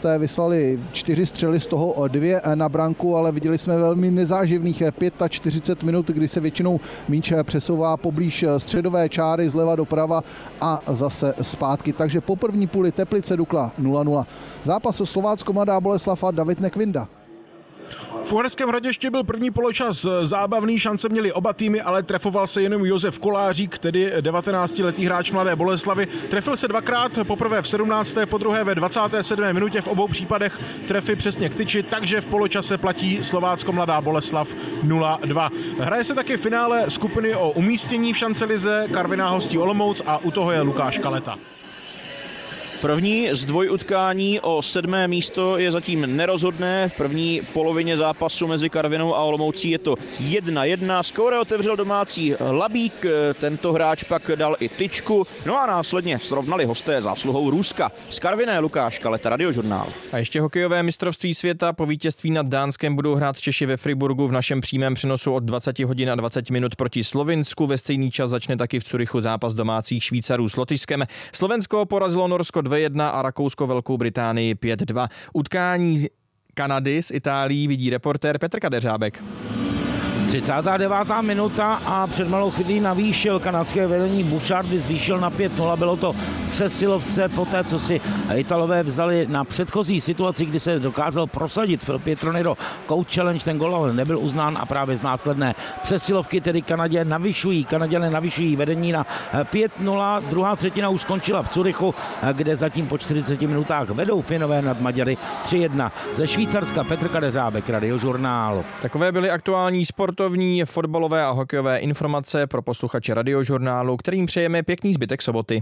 hosté vyslali 4 střely, z toho 2 na branku, ale viděli jsme velmi nezáživných 45 minut, kdy se většinou míč přesouvá poblíž středové čáry zleva doprava a zase zpátky. Takže po první půli Teplice Dukla 0-0. Zápas Slovácko Mladá Boleslav a David Nekvinda. V Uherském Hradišti byl první poločas zábavný, šance měli oba týmy, ale trefoval se jenom Josef Kolářík, tedy 19-letý hráč Mladé Boleslavy. Trefil se dvakrát, poprvé v 17., podruhé ve 27. minutě, v obou případech trefy přesně k tyči, takže v poločase platí Slovácko Mladá Boleslav 0-2. Hraje se taky finále skupiny o umístění v šancelize, Karviná hostí Olomouc a u toho je Lukáš Kaleta. První z dvojutkání o 7. místo je zatím nerozhodné. V první polovině zápasu mezi Karvinou a Olomoucí je to 1-1. Skóre otevřel domácí Labík, tento hráč pak dal i tyčku, no a následně srovnali hosté zásluhou Růzka. Z Karviné Lukáš Kaleta, Radiožurnál. A ještě hokejové mistrovství světa. Po vítězství nad Dánskem budou hrát Češi ve Friburgu v našem přímém přenosu od 20 hodin a 20 minut proti Slovinsku. Ve stejný čas začne taky v Curychu zápas domácích Švýcarů s Lotyšskem. Slovensko porazilo Norsko 2-1 a Rakousko Velkou Británii 5-2. Utkání Kanady s Itálií vidí reportér Petr Kadeřábek. 39. minuta a před malou chvílí navýšil kanadské vedení Bouchardy, zvýšil na 5-0. Bylo to v přesilovce poté, co si Italové vzali na předchozí situaci, kdy se dokázal prosadit Phil Pietronero coach challenge, ten gol nebyl uznán a právě z následné přesilovky tedy Kanaďané navyšují vedení na 5-0. Druhá třetina už skončila v Curychu, kde zatím po 40 minutách vedou Finové nad Maďary 3-1. Ze Švýcarska Petr Kadeřábek, Radiožurnál. Takové byly aktuální sportovní, fotbalové a hokejové informace pro posluchače Radiožurnálu, kterým přejeme pěkný zbytek soboty.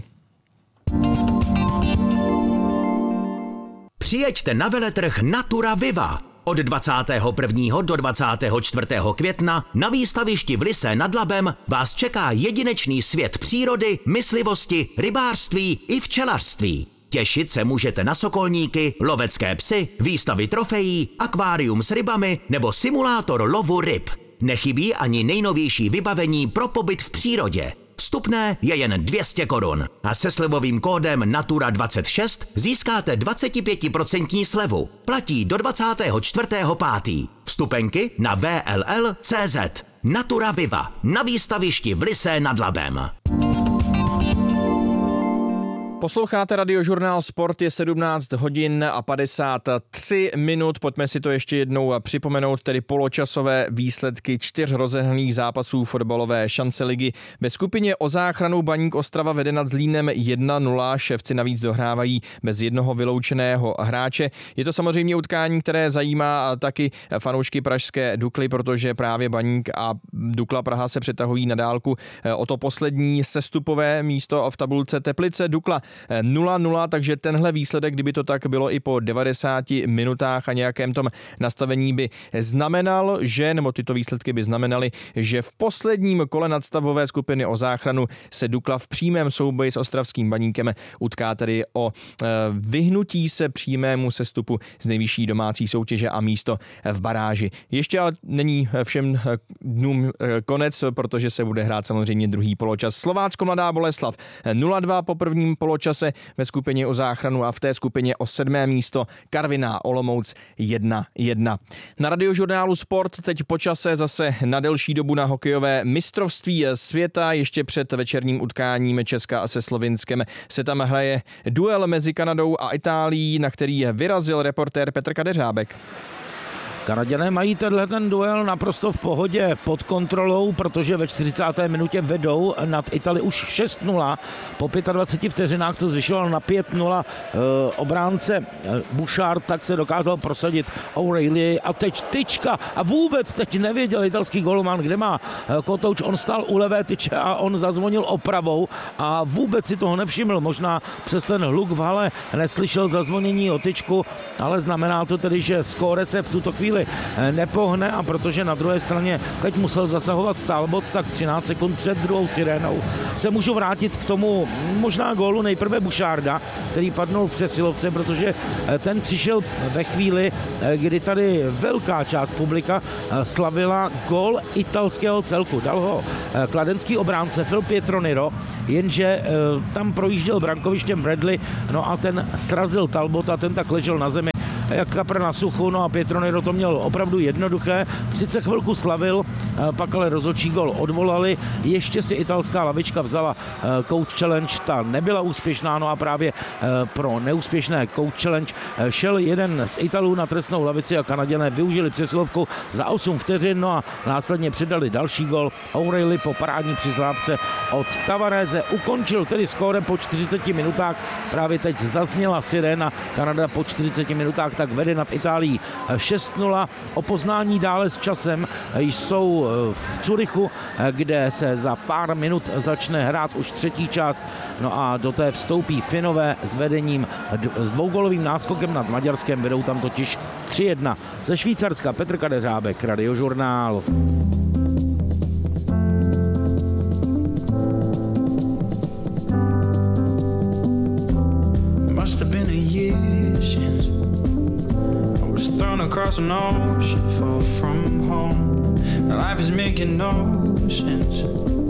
Přijeďte na veletrh Natura Viva. Od 21. do 24. května na výstavišti v Lysé nad Labem vás čeká jedinečný svět přírody, myslivosti, rybářství i včelařství. Těšit se můžete na sokolníky, lovecké psy, výstavy trofejí, akvárium s rybami nebo simulátor lovu ryb. Nechybí ani nejnovější vybavení pro pobyt v přírodě. Vstupné je jen 200 korun a se slevovým kódem Natura26 získáte 25% slevu. Platí do 24.5. Vstupenky na vll.cz. Natura Viva na výstavišti v Lysé nad Labem. Posloucháte Radiožurnál Sport, je 17 hodin a 53 minut. Pojďme si to ještě jednou připomenout, tedy poločasové výsledky 4 rozehraných zápasů fotbalové šance ligy. Ve skupině o záchranu Baník Ostrava vede nad Zlínem 1-0. Ševci navíc dohrávají bez jednoho vyloučeného hráče. Je to samozřejmě utkání, které zajímá taky fanoušky pražské Dukly, protože právě Baník a Dukla Praha se přetahují na dálku o to poslední sestupové místo v tabulce. Teplice Dukla 0-0, takže tenhle výsledek, kdyby to tak bylo i po 90 minutách a nějakém tom nastavení by znamenal, nebo tyto výsledky by znamenaly, že v posledním kole nadstavové skupiny o záchranu se Dukla v přímém souboji s ostravským Baníkem utká tedy o vyhnutí se přímému sestupu z nejvyšší domácí soutěže a místo v baráži. Ještě ale není všem dnům konec, protože se bude hrát samozřejmě druhý poločas. Slovácko Mladá Boleslav 0-2 po prvním poločase ve skupině o záchranu a v té skupině o 7. místo Karviná Olomouc 1-1. Na Radiožurnálu Sport teď po čase zase na delší dobu na hokejové mistrovství světa. Ještě před večerním utkáním Česka se Slovinskem se tam hraje duel mezi Kanadou a Itálií, na který vyrazil reportér Petr Kadeřábek. Kanaďané mají ten duel naprosto v pohodě pod kontrolou, protože ve 40. minutě vedou nad Itálii už 6-0. Po 25 vteřinách to zvyšoval na 5-0 obránce Bouchard, tak se dokázal prosadit O'Reilly a teď tyčka a vůbec teď nevěděl italský golman, kde má kotouč, on stál u levé tyče a on zazvonil opravou a vůbec si toho nevšiml, možná přes ten hluk v hale neslyšel zazvonění o tyčku, ale znamená to tedy, že skóre se v tuto chvíli nepohne a protože na druhé straně teď musel zasahovat Talbot, tak 13 sekund před druhou sirénou se můžu vrátit k tomu možná gólu nejprve Boucharda, který padnul v přesilovce, protože ten přišel ve chvíli, kdy tady velká část publika slavila gól italského celku. Dal ho kladenský obránce Phil Pietronero, jenže tam projížděl brankovištěm Bradley, no a ten srazil Talbota, ten tak ležel na zemi jak kapr na suchu, no a Pietronero to měl opravdu jednoduché, sice chvilku slavil, pak ale rozhodčí gol odvolali, ještě si italská lavička vzala coach challenge, ta nebyla úspěšná, no a právě pro neúspěšné coach challenge šel jeden z Italů na trestnou lavici a Kanaděné využili přesilovku za 8 vteřin, no a následně přidali další gol. O'Reilly po parádní přihrávce od Tavarese ukončil tedy skórem po 40 minutách. Právě teď zazněla siréna, Kanada po 40 minutách tak vede nad Itálií 6-0. O poznání dále s časem jsou v Curychu, kde se za pár minut začne hrát už třetí část, no a do té vstoupí Finové s vedením s dvougolovým náskokem nad Maďarskem, vedou tam totiž 3-1. Ze Švýcarska Petr Kadeřábek, Radiožurnál. Must have been a year since I was thrown across an ocean far from home. Life is making no sense.